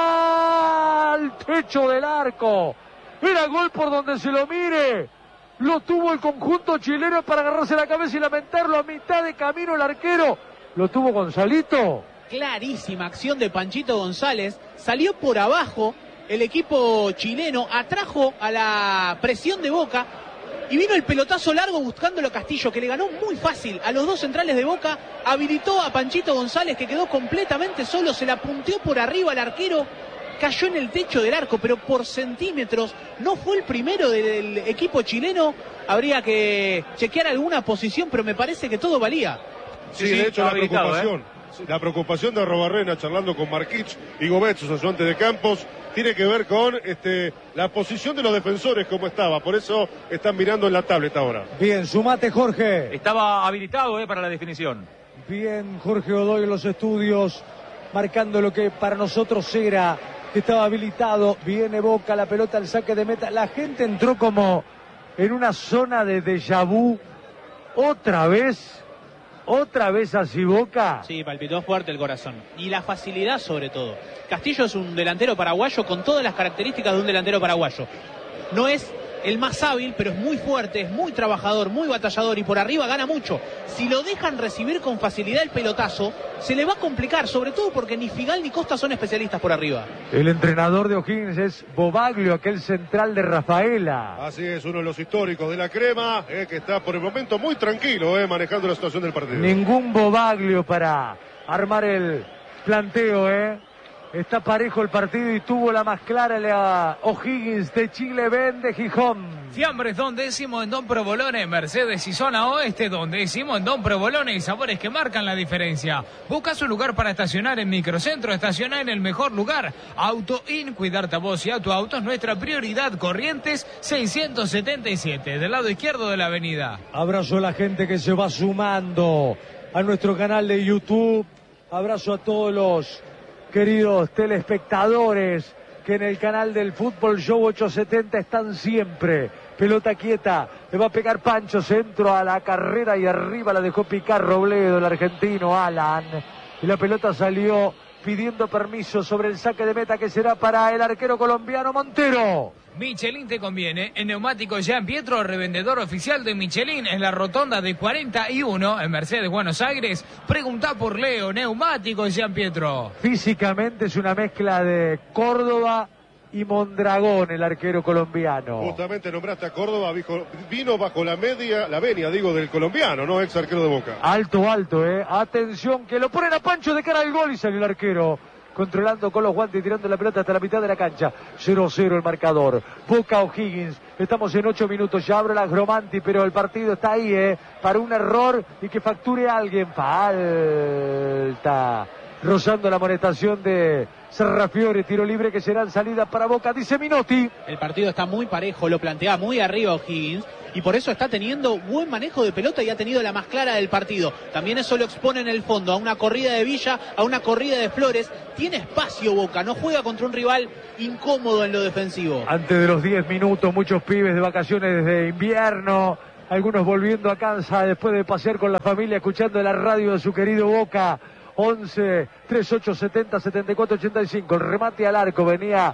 arriba, al techo del arco, era gol por donde se lo mire, lo tuvo el conjunto chileno para agarrarse la cabeza y lamentarlo a mitad de camino el arquero, lo tuvo Gonzalito. Clarísima acción de Panchito González, salió por abajo el equipo chileno, atrajo a la presión de Boca, y vino el pelotazo largo buscándolo Castillo, que le ganó muy fácil a los dos centrales de Boca, habilitó a Panchito González, que quedó completamente solo, se la punteó por arriba al arquero, cayó en el techo del arco, pero por centímetros, no fue el primero del equipo chileno, habría que chequear alguna posición, pero me parece que todo valía. Sí, sí, de hecho la preocupación, ¿eh? La preocupación de Robarrena charlando con Marquich y Gobet, sus ayudantes de campos, tiene que ver con este, la posición de los defensores como estaba, por eso están mirando en la tablet ahora. Bien, sumate Jorge. Estaba habilitado eh, para la definición. Bien, Jorge Godoy en los estudios, marcando lo que para nosotros era, que estaba habilitado, viene Boca, la pelota al saque de meta, la gente entró como en una zona de déjà vu, otra vez... ¿Otra vez así Boca? Sí, palpitó fuerte el corazón. Y la facilidad sobre todo. Castillo es un delantero paraguayo con todas las características de un delantero paraguayo. No es el más hábil, pero es muy fuerte, es muy trabajador, muy batallador y por arriba gana mucho. Si lo dejan recibir con facilidad el pelotazo, se le va a complicar, sobre todo porque ni Figal ni Costa son especialistas por arriba. El entrenador de O'Higgins es Bobaglio, aquel central de Rafaela. Así es, uno de los históricos de la crema, eh, que está por el momento muy tranquilo, eh, manejando la situación del partido. Ningún Bobaglio para armar el planteo, eh. Está parejo el partido y tuvo la más clara la O'Higgins de Chile, Ben de Gijón. Fiambres Don Décimo en Don Provolone, Mercedes y Zona Oeste Don Décimo en Don Provolone y sabores que marcan la diferencia. Busca su lugar para estacionar en Microcentro, estacionar en el mejor lugar. Auto In, cuidarte a vos y a tu auto es nuestra prioridad. Corrientes seiscientos setenta y siete, del lado izquierdo de la avenida. Abrazo a la gente que se va sumando a nuestro canal de YouTube. Abrazo a todos los queridos telespectadores que en el canal del Fútbol Show ochocientos setenta están siempre. Pelota quieta, le va a pegar Pancho, centro a la carrera y arriba la dejó picar Robledo, el argentino Alan. Y la pelota salió pidiendo permiso sobre el saque de meta que será para el arquero colombiano Montero. Michelin te conviene. En Neumáticos Jean Pietro, revendedor oficial de Michelin en la rotonda de cuarenta y uno en Mercedes, Buenos Aires. Pregunta por Leo. Neumáticos Jean Pietro. Físicamente es una mezcla de Córdoba y Mondragón, el arquero colombiano. Justamente nombraste a Córdoba, vino bajo la media, la venia, digo, del colombiano, ¿no? Ex arquero de Boca. Alto, alto, eh. Atención, que lo ponen a Pancho de cara al gol y salió el arquero. Controlando con los guantes y tirando la pelota hasta la mitad de la cancha. cero a cero el marcador. Boca O'Higgins. Estamos en ocho minutos. Ya abre la Gromanti, pero el partido está ahí, ¿eh? Para un error y que facture alguien. Falta rozando la amonestación de Serrafiore, tiro libre que será en salida para Boca, dice Minotti. El partido está muy parejo, lo plantea muy arriba O'Higgins y por eso está teniendo buen manejo de pelota y ha tenido la más clara del partido. También eso lo expone en el fondo, a una corrida de Villa, a una corrida de Flores. Tiene espacio Boca, no juega contra un rival incómodo en lo defensivo. Antes de los diez minutos, muchos pibes de vacaciones de invierno, algunos volviendo a casa después de pasear con la familia, escuchando la radio de su querido Boca. once, treinta y ocho, setenta, setenta y cuatro, ochenta y cinco. El remate al arco venía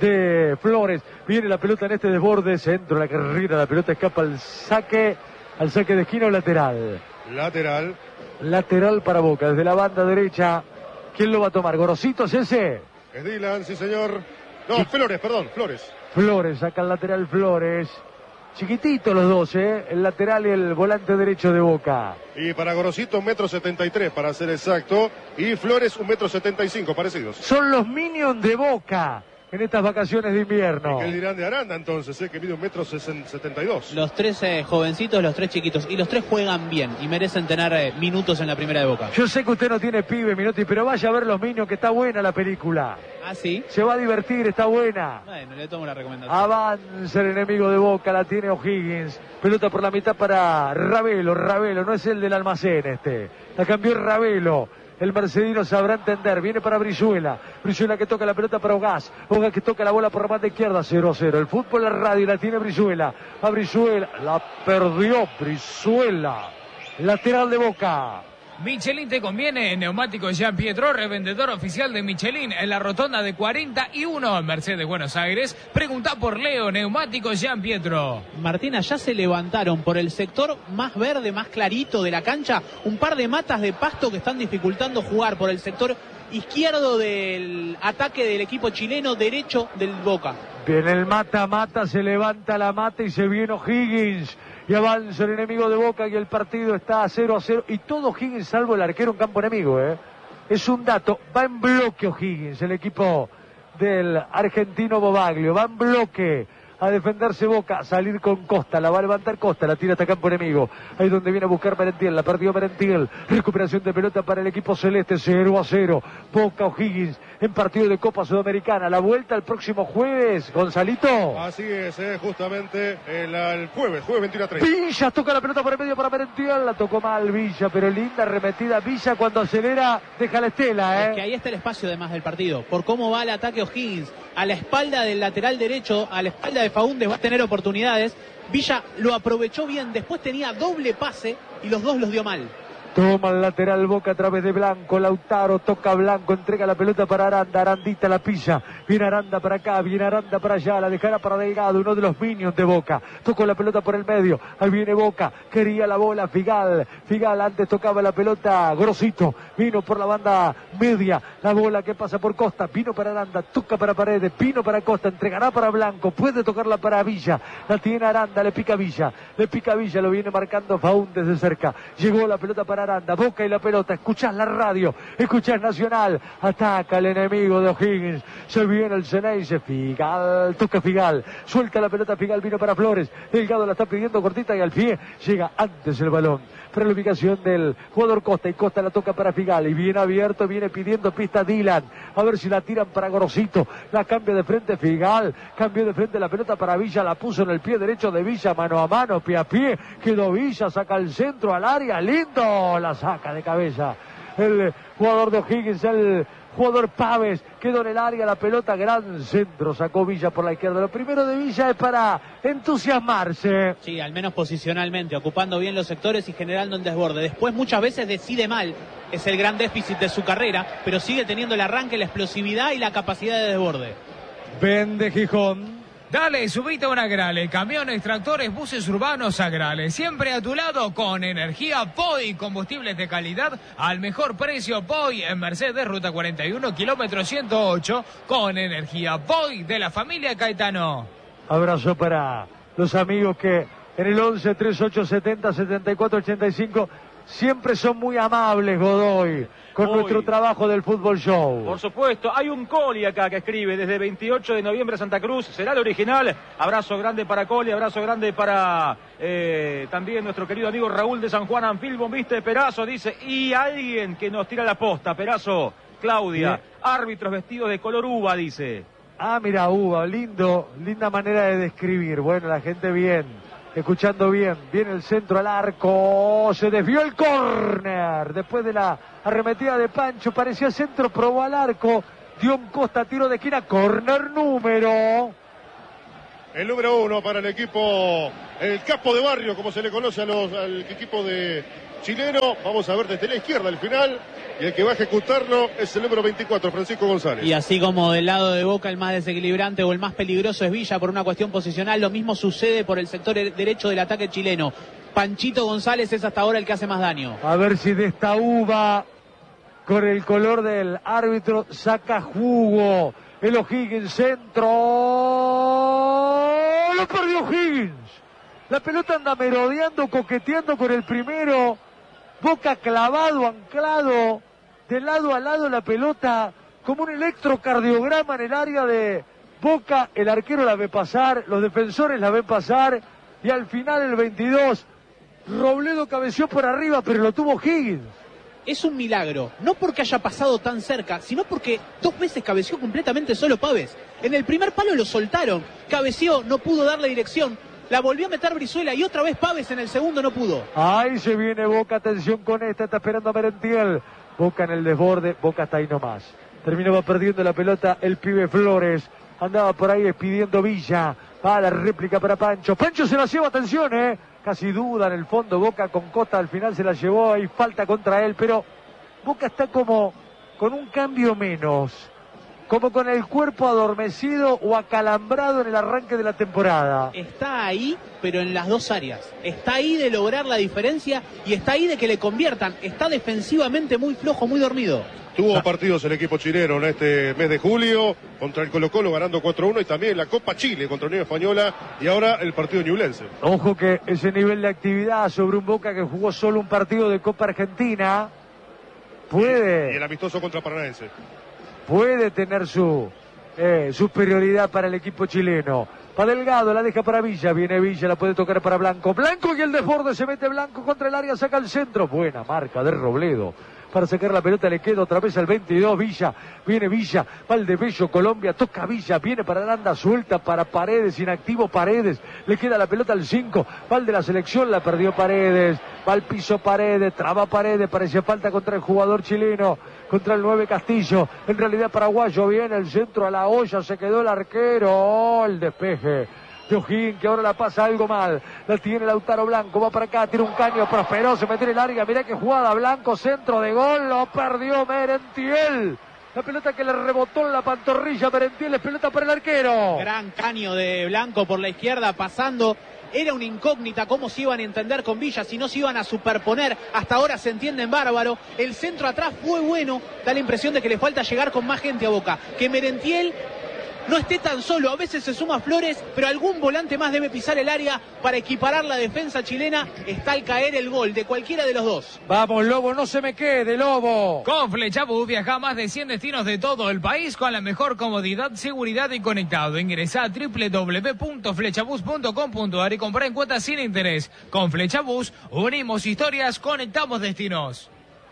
de Flores. Viene la pelota en este desborde, centro, la carrera, la pelota escapa al saque, al saque de esquina o lateral. Lateral. Lateral para Boca, desde la banda derecha. ¿Quién lo va a tomar? ¿Gorosito es ese? Es Dylan, sí señor. No, Flores, perdón, Flores. Flores, saca el lateral Flores. Chiquititos los dos, ¿eh? El lateral y el volante derecho de Boca. Y para Gorosito un metro setenta y tres, para ser exacto. Y Flores un metro setenta y cinco, parecidos. Son los minions de Boca en estas vacaciones de invierno. ¿Qué dirán de Aranda entonces, eh? Que mide un metro setenta y dos. Los tres eh, jovencitos, los tres chiquitos. Y los tres juegan bien y merecen tener eh, minutos en la primera de Boca. Yo sé que usted no tiene pibe, Minotti, pero vaya a ver los minions, que está buena la película. ¿Ah, sí? Se va a divertir, está buena. Bueno, le tomo la recomendación. Avanza el enemigo de Boca, la tiene O'Higgins. Pelota por la mitad para Ravelo. Ravelo, no es el del almacén este. La cambió Ravelo. El mercedino sabrá entender. Viene para Brizuela. Brizuela que toca la pelota para Ogaz. Ogaz que toca la bola por la banda izquierda. cero a cero. El fútbol, la radio, la tiene Brizuela. A Brizuela. La perdió Brizuela. Lateral de Boca. Michelin te conviene, Neumáticos Jean Pietro, revendedor oficial de Michelin en la rotonda de cuarenta y uno en Mercedes, Buenos Aires. Pregunta por Leo, Neumáticos Jean Pietro. Martina, ya se levantaron por el sector más verde, más clarito de la cancha, un par de matas de pasto que están dificultando jugar por el sector izquierdo del ataque del equipo chileno, derecho del Boca. Viene el mata-mata, se levanta la mata y se viene O'Higgins. Y avanza el enemigo de Boca y el partido está a cero a cero. Y todo O'Higgins salvo el arquero en campo enemigo, ¿eh? Es un dato. Va en bloque O'Higgins, el equipo del argentino Bobaglio. Va en bloque a defenderse Boca, a salir con Costa. La va a levantar Costa, la tira hasta campo enemigo. Ahí donde viene a buscar Merentiel. La perdió Merentiel. Recuperación de pelota para el equipo celeste. cero a cero. Boca O'Higgins en partido de Copa Sudamericana. La vuelta el próximo jueves, Gonzalito. Así es, eh, justamente el, el jueves, jueves veintiuno a treinta. Villa toca la pelota por el medio para Merentiel. La tocó mal Villa, pero linda arremetida. Villa cuando acelera deja la estela, ¿eh? Es que ahí está el espacio además del partido. Por cómo va el ataque O'Higgins. A la espalda del lateral derecho, a la espalda de Faúndez va a tener oportunidades. Villa lo aprovechó bien, después tenía doble pase y los dos los dio mal. Toma el lateral Boca a través de Blanco. Lautaro toca Blanco, entrega la pelota para Aranda. Arandita la pilla. Viene Aranda para acá, viene Aranda para allá. La dejará para Delgado, uno de los minions de Boca. Tocó la pelota por el medio. Ahí viene Boca. Quería la bola Figal. Figal antes tocaba la pelota Grosito. Vino por la banda media. La bola que pasa por Costa. Vino para Aranda. Toca para Paredes. Vino para Costa. Entregará para Blanco. Puede tocarla para Villa. La tiene Aranda. Le pica Villa. Le pica Villa. Lo viene marcando Faúndez de cerca. Llegó la pelota para Aranda, Boca y la pelota, escuchás la radio, escuchás Nacional, ataca el enemigo de O'Higgins, se viene el Ceneice, Figal, toca Figal, suelta la pelota Figal, vino para Flores, Delgado la está pidiendo cortita y al pie, llega antes el balón, para la ubicación del jugador Costa y Costa la toca para Figal y viene abierto, viene pidiendo pista Dylan, a ver si la tiran para Grosito, la cambia de frente Figal, cambió de frente la pelota para Villa, la puso en el pie derecho de Villa, mano a mano, pie a pie, quedó Villa, saca el centro al área, lindo, la saca de cabeza el jugador de O'Higgins, el jugador Paves, quedó en el área, la pelota, gran centro, sacó Villa por la izquierda. Lo primero de Villa es para entusiasmarse. Sí, al menos posicionalmente, ocupando bien los sectores y generando un desborde. Después muchas veces decide mal, es el gran déficit de su carrera, pero sigue teniendo el arranque, la explosividad y la capacidad de desborde. Vende Gijón. Dale, subite a una Agrale, camiones, tractores, buses urbanos Agrale, siempre a tu lado con energía P O I, combustibles de calidad al mejor precio. P O I en Mercedes, ruta cuarenta y uno, kilómetro ciento ocho, con energía P O I de la familia Caetano. Abrazo para los amigos que en el once, treinta y ocho, setenta, setenta y cuatro, ochenta y cinco siempre son muy amables, Godoy, con Uy. nuestro trabajo del Fútbol Show. Por supuesto, hay un Coli acá que escribe desde veintiocho de noviembre Santa Cruz, será el original. Abrazo grande para Coli, abrazo grande para eh, también nuestro querido amigo Raúl de San Juan Anfilbo, viste, Perazo dice, y alguien que nos tira la posta, Perazo. Claudia. Bien. Árbitros vestidos de color uva, dice. Ah, mira, uva, lindo, linda manera de describir. Bueno, la gente bien, escuchando bien. Viene el centro al arco, se desvió el córner. Después de la arremetida de Pancho, parecía centro, probó al arco. Dion Costa, tiro de esquina, córner número... El número uno para el equipo, el capo de barrio, como se le conoce a los, al equipo de chileno. Vamos a ver desde la izquierda el final. Y el que va a ejecutarlo es el número veinticuatro, Francisco González. Y así como del lado de Boca el más desequilibrante o el más peligroso es Villa por una cuestión posicional, lo mismo sucede por el sector derecho del ataque chileno. Panchito González es hasta ahora el que hace más daño. A ver si de esta uva, con el color del árbitro, saca jugo. El O'Higgins, centro. Lo perdió O'Higgins. La pelota anda merodeando, coqueteando con el primero. Boca clavado, anclado, de lado a lado la pelota, como un electrocardiograma en el área de Boca. El arquero la ve pasar, los defensores la ven pasar. Y al final el veintidós, Robledo cabeció por arriba, pero lo tuvo O'Higgins. Es un milagro, no porque haya pasado tan cerca, sino porque dos veces cabeció completamente solo Pávez. En el primer palo lo soltaron, cabeció, no pudo darle dirección, la volvió a meter Brizuela y otra vez Pávez en el segundo no pudo. Ahí se viene Boca, atención con esta, está esperando a Merentiel. Boca en el desborde, Boca está ahí nomás. Terminaba perdiendo la pelota el pibe Flores, andaba por ahí despidiendo Villa. Va la réplica para Pancho, Pancho se la lleva, atención, eh. Casi duda en el fondo, Boca con Costa al final se la llevó, hay falta contra él, pero Boca está como con un cambio menos, como con el cuerpo adormecido o acalambrado en el arranque de la temporada. Está ahí, pero en las dos áreas. Está ahí de lograr la diferencia y está ahí de que le conviertan. Está defensivamente muy flojo, muy dormido. Tuvo partidos el equipo chileno en este mes de julio, contra el Colo-Colo ganando cuatro uno y también la Copa Chile contra Unión Española y ahora el partido ñublense. Ojo que ese nivel de actividad sobre un Boca que jugó solo un partido de Copa Argentina puede... Y el amistoso contra Paranaense. Puede tener su eh, superioridad para el equipo chileno. Pa Delgado, la deja para Villa, viene Villa, la puede tocar para Blanco. Blanco y el desborde, se mete Blanco contra el área, saca el centro. Buena marca de Robledo. Para sacar la pelota le queda otra vez al veintidós, Villa, viene Villa, Valdebello, Colombia, toca Villa, viene para Aranda, suelta para Paredes, inactivo Paredes, le queda la pelota al cinco, va el de la selección, la perdió Paredes, va al piso Paredes, traba Paredes, parecía falta contra el jugador chileno, contra el nueve Castillo, en realidad paraguayo, viene el centro a la olla, se quedó el arquero, oh, el despeje de O'Higgins, que ahora la pasa algo mal, la tiene Lautaro Blanco, va para acá, tira un caño, prosperó, se mete en el área, mirá qué jugada, Blanco, centro de gol, lo perdió Merentiel, la pelota que le rebotó en la pantorrilla, Merentiel, es pelota para el arquero. Gran caño de Blanco por la izquierda, pasando, era una incógnita cómo se iban a entender con Villa, si no se iban a superponer, hasta ahora se entienden bárbaro, el centro atrás fue bueno, da la impresión de que le falta llegar con más gente a Boca, que Merentiel no esté tan solo, a veces se suma Flores, pero algún volante más debe pisar el área para equiparar la defensa chilena. Está al caer el gol de cualquiera de los dos. Vamos, Lobo, no se me quede, Lobo. Con Flechabús viaja a más de cien destinos de todo el país con la mejor comodidad, seguridad y conectado. Ingresa a doble u doble u doble u punto flechabús punto com punto a r y compra en cuotas sin interés. Con Flechabús unimos historias, conectamos destinos.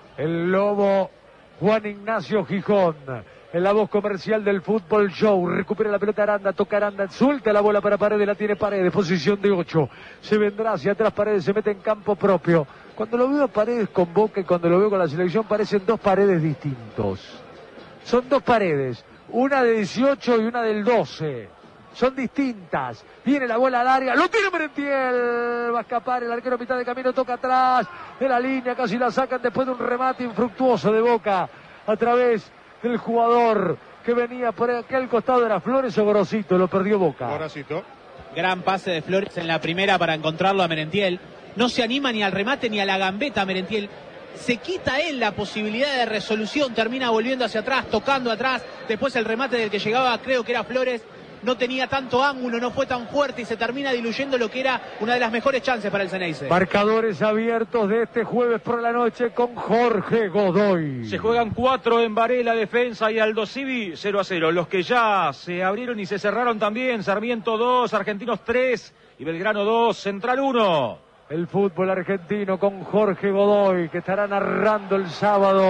El Lobo, Juan Ignacio Gijón, en la voz comercial del Fútbol Show, recupera la pelota Aranda, toca Aranda, suelta la bola para Paredes, la tiene Paredes, posición de ocho, se vendrá hacia atrás Paredes, se mete en campo propio. Cuando lo veo a Paredes con Boca y cuando lo veo con la selección parecen dos Paredes distintos. Son dos Paredes, una de dieciocho y una del doce. Son distintas. Viene la bola al área, lo tiene Merentiel, va a escapar el arquero a mitad de camino, toca atrás de la línea, casi la sacan después de un remate infructuoso de Boca a través del jugador que venía por aquel costado, era Flores o Gorosito, lo perdió Boca. Gorosito. Gran pase de Flores en la primera para encontrarlo a Merentiel. No se anima ni al remate ni a la gambeta Merentiel. Se quita él la posibilidad de resolución, termina volviendo hacia atrás, tocando atrás. Después el remate del que llegaba, creo que era Flores, no tenía tanto ángulo, no fue tan fuerte y se termina diluyendo lo que era una de las mejores chances para el Ceneice. Marcadores abiertos de este jueves por la noche con Jorge Godoy. Se juegan cuatro en Varela, Defensa y Aldo Civi, cero a cero. Los que ya se abrieron y se cerraron también, Sarmiento dos, Argentinos tres y Belgrano dos, Central uno. El fútbol argentino con Jorge Godoy, que estará narrando el sábado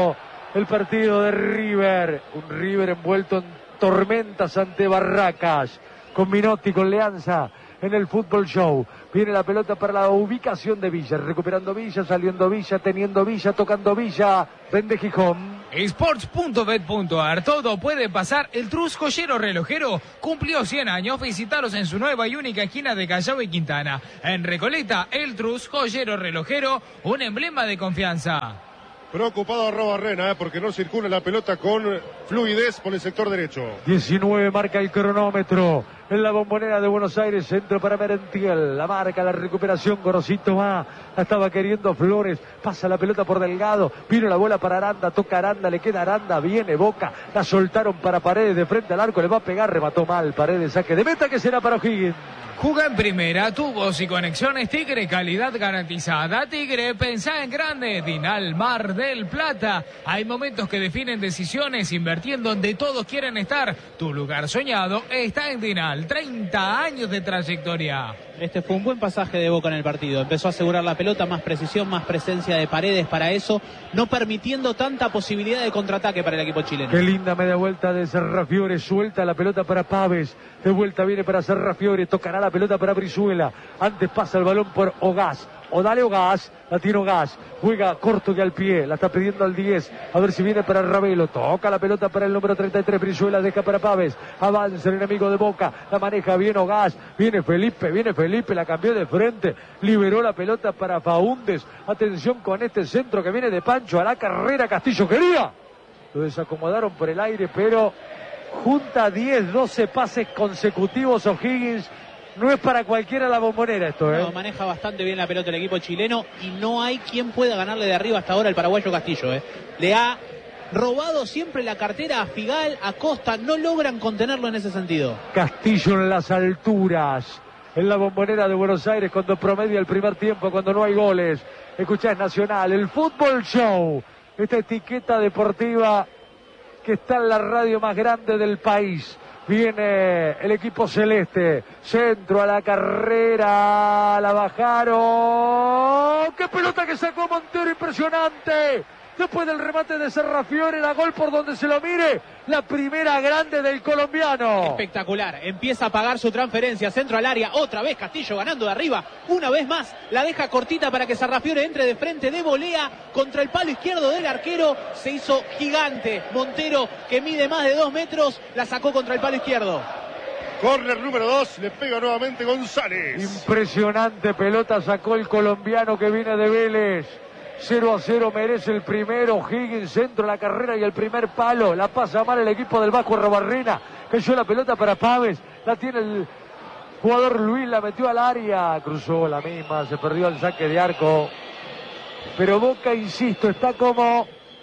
el partido de River. Un River envuelto en tormentas ante Barracas. Con Minotti, con Leanza en el Fútbol Show. Viene la pelota para la ubicación de Villa. Recuperando Villa, saliendo Villa, teniendo Villa, tocando Villa. Vende Gijón. Sports punto bet punto ar, todo puede pasar. El Trus Joyero Relojero cumplió cien años. Visitalos en su nueva y única esquina de Callao y Quintana. En Recoleta, el Trus Joyero Relojero, un emblema de confianza. Preocupado Arrobarrena, eh, porque no circula la pelota con fluidez por el sector derecho. diecinueve marca el cronómetro. En la Bombonera de Buenos Aires, centro para Merentiel. La marca, la recuperación, Gorosito va. La estaba queriendo Flores. Pasa la pelota por Delgado. Vino la bola para Aranda. Toca Aranda, le queda Aranda. Viene Boca. La soltaron para Paredes de frente al arco. Le va a pegar, remató mal. Paredes, saque de meta que será para O'Higgins. Juga en primera, tubos y conexiones Tigre, calidad garantizada. Tigre, pensá en grande. Dinal Mar del Plata. Hay momentos que definen decisiones, invirtiendo donde todos quieren estar. Tu lugar soñado está en Dinal. treinta años de trayectoria. Este fue un buen pasaje de Boca en el partido. Empezó a asegurar la pelota, más precisión, más presencia de Paredes para eso, no permitiendo tanta posibilidad de contraataque para el equipo chileno. Qué linda media vuelta de Serrafiore, suelta la pelota para Paves, de vuelta viene para Serrafiore, tocará la pelota para Brizuela, antes pasa el balón por Ogaz. O dale Ogaz, la tiene Ogaz, juega corto que al pie, la está pidiendo al diez, a ver si viene para Ravelo, toca la pelota para el número treinta y tres, Brizuela deja para Paves, avanza el enemigo de Boca, la maneja bien Ogaz, viene Felipe, viene Felipe, la cambió de frente, liberó la pelota para Faúndez, atención con este centro que viene de Pancho, a la carrera Castillo, quería, lo desacomodaron por el aire, pero junta diez, doce pases consecutivos O'Higgins. No es para cualquiera la Bombonera esto, ¿eh? No, maneja bastante bien la pelota el equipo chileno y no hay quien pueda ganarle de arriba hasta ahora el paraguayo Castillo, ¿eh? Le ha robado siempre la cartera a Figal, a Costa, no logran contenerlo en ese sentido. Castillo en las alturas, en la Bombonera de Buenos Aires, cuando promedia el primer tiempo, cuando no hay goles. Escuchá, es Nacional, el Fútbol Show, esta etiqueta deportiva que está en la radio más grande del país. Viene el equipo celeste, centro a la carrera, la bajaron. ¡Qué pelota que sacó Montero, impresionante! Después del remate de Serrafiore, la gol por donde se lo mire, la primera grande del colombiano. Espectacular, empieza a pagar su transferencia, centro al área, otra vez Castillo ganando de arriba, una vez más, la deja cortita para que Serrafiore entre de frente de volea contra el palo izquierdo del arquero, se hizo gigante, Montero que mide más de dos metros, la sacó contra el palo izquierdo. Corner número dos, le pega nuevamente González. Impresionante pelota sacó el colombiano que viene de Vélez. cero a cero merece el primero, Higgins, centro la carrera y el primer palo, la pasa mal el equipo del Vasco Arrobarrena, cayó la pelota para Paves, la tiene el jugador Luis, la metió al área, cruzó la misma, se perdió el saque de arco, pero Boca, insisto, está como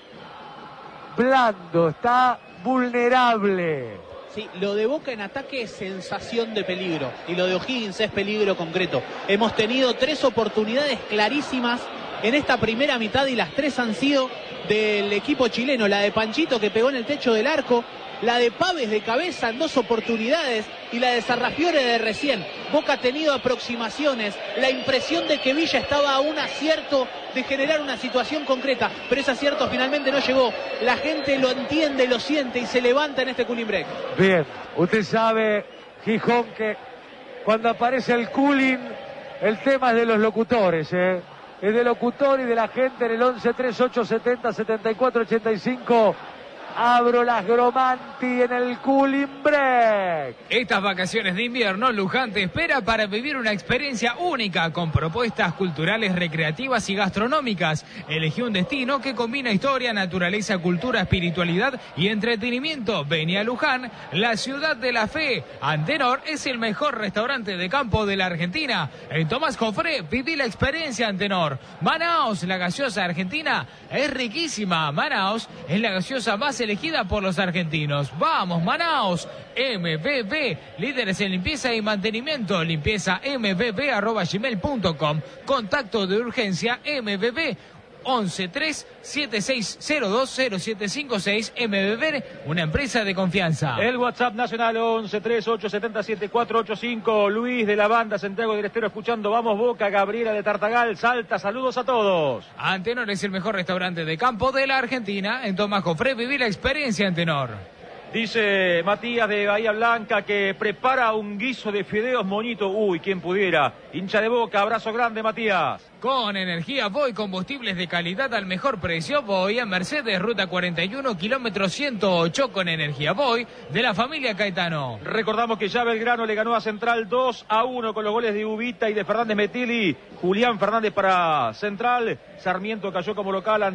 blando, está vulnerable. Sí, lo de Boca en ataque es sensación de peligro y lo de O'Higgins es peligro concreto. Hemos tenido tres oportunidades clarísimas en esta primera mitad y las tres han sido del equipo chileno. La de Panchito que pegó en el techo del arco, la de Paves de cabeza en dos oportunidades y la de Serrafiore de recién. Boca ha tenido aproximaciones, la impresión de que Villa estaba a un acierto de generar una situación concreta, pero ese acierto finalmente no llegó. La gente lo entiende, lo siente y se levanta en este cooling break. Bien, usted sabe, Gijón, que cuando aparece el cooling, el tema es de los locutores, ¿eh? Es de locutor y de la gente en el once treinta y ocho setenta setenta y cuatro ochenta y cinco. Abro las Gromanti en el cooling break. Estas vacaciones de invierno, Luján te espera para vivir una experiencia única con propuestas culturales, recreativas y gastronómicas. Elegí un destino que combina historia, naturaleza, cultura, espiritualidad y entretenimiento. Vení a Luján, la ciudad de la fe. Antenor es el mejor restaurante de campo de la Argentina. En Tomás Jofré, viví la experiencia Antenor. Manaos, la gaseosa argentina, es riquísima. Manaos es la gaseosa más elegida por los argentinos. Vamos, Manaos. M B B, líderes en limpieza y mantenimiento. Limpieza m b b arroba gmail punto com. Contacto de urgencia M B B once tres siete seis cero dos cero siete cinco seis. M B B, una empresa de confianza. El WhatsApp nacional once tres ocho siete siete cuatro ocho cinco. Luis de la banda Santiago del Estero escuchando Vamos Boca. Gabriela de Tartagal, Salta. Saludos a todos. Antenor es el mejor restaurante de campo de la Argentina. En Tomás Jofré viví la experiencia Antenor. Dice Matías de Bahía Blanca que prepara un guiso de fideos moñito. Uy, quien pudiera. Hincha de Boca, abrazo grande, Matías. Con energía Voy, combustibles de calidad al mejor precio. Voy a Mercedes, ruta cuarenta y uno, kilómetro ciento ocho, con energía Voy, de la familia Caetano. Recordamos que ya Belgrano le ganó a Central dos a uno con los goles de Ubita y de Fernández Metili. Julián Fernández para Central. Sarmiento cayó como local